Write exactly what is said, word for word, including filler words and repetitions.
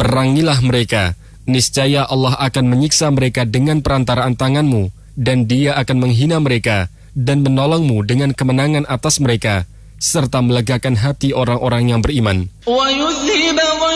perangilah mereka. Niscaya Allah akan menyiksa mereka dengan perantaraan tanganmu, dan Dia akan menghina mereka dan menolongmu dengan kemenangan atas mereka, serta melegakan hati orang-orang yang beriman.